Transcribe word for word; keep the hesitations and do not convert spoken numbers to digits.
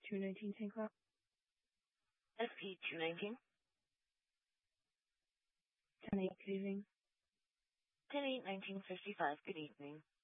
two nineteen ten o'clock. S P two nineteen. ten eight, good evening. ten eight nineteen fifty-five, good evening.